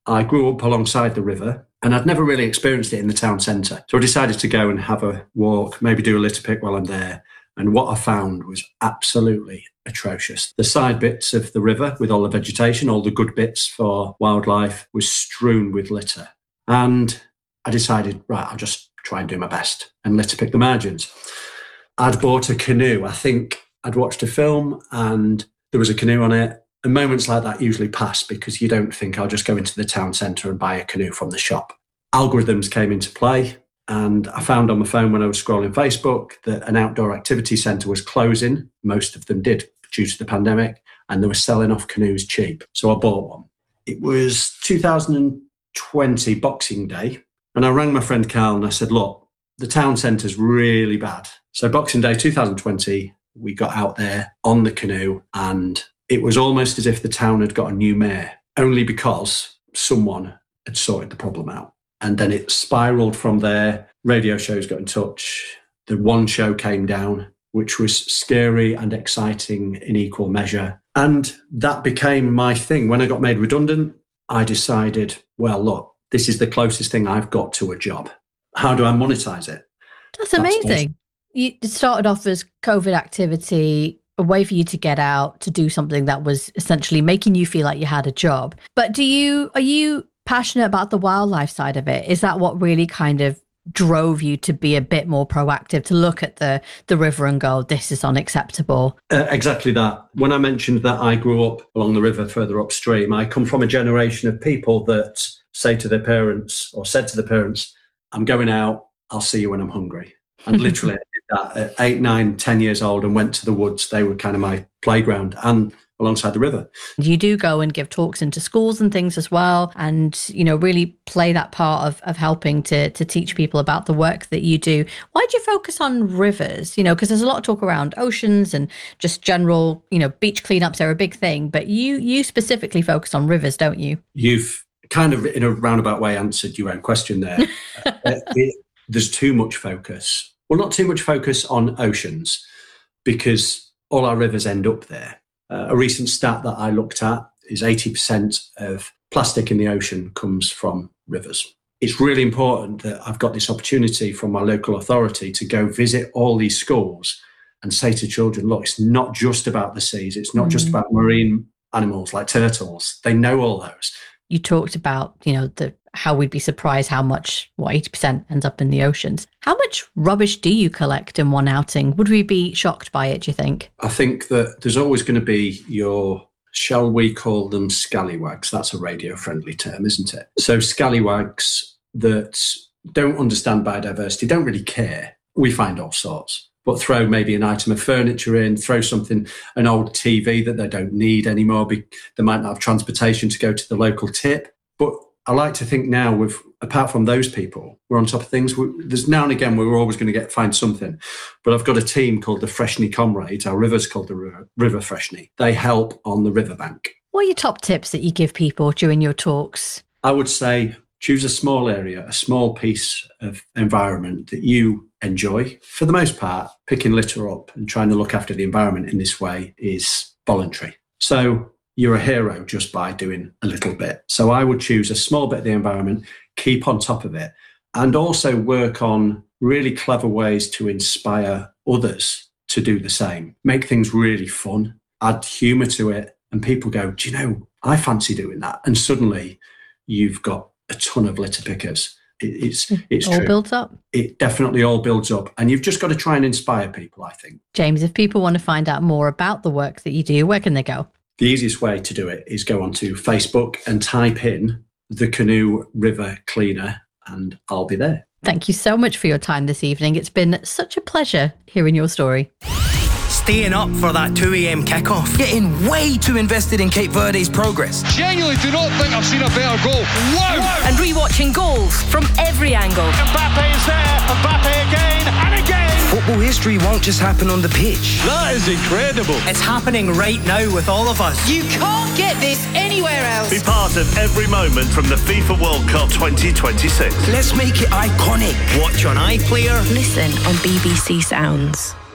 I grew up alongside the river and I'd never really experienced it in the town centre. So I decided to go and have a walk, maybe do a litter pick while I'm there. And what I found was absolutely atrocious. The side bits of the river with all the vegetation, all the good bits for wildlife, was strewn with litter. And I decided, right, I'll just try and do my best and litter pick the margins. I'd bought a canoe. I think I'd watched a film and there was a canoe on it. And moments like that usually pass because you don't think I'll just go into the town centre and buy a canoe from the shop. Algorithms came into play. And I found on my phone when I was scrolling Facebook that an outdoor activity centre was closing. Most of them did due to the pandemic, and they were selling off canoes cheap. So I bought one. It was 2020 Boxing Day, and I rang my friend Carl and I said, look, the town centre's really bad. So Boxing Day 2020, we got out there on the canoe, and it was almost as if the town had got a new mayor, only because someone had sorted the problem out. And then it spiraled from there. Radio shows got in touch. The one show came down, which was scary and exciting in equal measure. And that became my thing. When I got made redundant, I decided, well, look, this is the closest thing I've got to a job. How do I monetize it? That's amazing. You started off as COVID activity, a way for you to get out, to do something that was essentially making you feel like you had a job. But are you passionate about the wildlife side of it? Is that what really kind of drove you to be a bit more proactive, to look at the river and go, this is unacceptable? Exactly that. When I mentioned that I grew up along the river further upstream, I come from a generation of people that say to their parents, or said to their parents, I'm going out, I'll see you when I'm hungry. And literally I did that at 8, 9, 10 years old and went to the woods. They were kind of my playground and alongside the river. You do go and give talks into schools and things as well, and, you know, really play that part of helping to teach people about the work that you do. Why do you focus on rivers? You know, because there's a lot of talk around oceans and just general, you know, beach cleanups are a big thing, but you specifically focus on rivers, don't you? You've kind of, in a roundabout way, answered your own question there. There's too much focus. Well, not too much focus on oceans, because all our rivers end up there. A recent stat that I looked at is 80% of plastic in the ocean comes from rivers. It's really important that I've got this opportunity from my local authority to go visit all these schools and say to children, look, it's not just about the seas. It's not just about marine animals like turtles. They know all those. You talked about, you know, how we'd be surprised how much, 80% ends up in the oceans. How much rubbish do you collect in one outing? Would we be shocked by it, do you think? I think that there's always going to be your, shall we call them scallywags? That's a radio-friendly term, isn't it? So scallywags that don't understand biodiversity, don't really care. We find all sorts. But throw maybe an item of furniture in, throw something, an old TV that they don't need anymore. They might not have transportation to go to the local tip. But I like to think now, apart from those people, we're on top of things. There's now and again we're always going to find something. But I've got a team called the Freshney Comrades. Our river's called the River Freshney. They help on the riverbank. What are your top tips that you give people during your talks? I would say choose a small area, a small piece of environment that you enjoy. For the most part, picking litter up and trying to look after the environment in this way is voluntary. So you're a hero just by doing a little bit. So I would choose a small bit of the environment, keep on top of it, and also work on really clever ways to inspire others to do the same. Make things really fun, add humour to it, and people go, do you know, I fancy doing that. And suddenly you've got a ton of litter pickers. It's all true. Builds up. It definitely all builds up. And you've just got to try and inspire people, I think. James, if people want to find out more about the work that you do, where can they go? The easiest way to do it is go onto Facebook and type in the Canoe River Cleaner and I'll be there. Thank you so much for your time this evening. It's been such a pleasure hearing your story. Staying up for that 2 a.m. kickoff. Getting way too invested in Cape Verde's progress. Genuinely do not think I've seen a better goal. Wow! And rewatching goals from every angle. Mbappe is there. Mbappe again and again. Football history won't just happen on the pitch. That is incredible. It's happening right now with all of us. You can't get this anywhere else. Be part of every moment from the FIFA World Cup 2026. Let's make it iconic. Watch on iPlayer. Listen on BBC Sounds.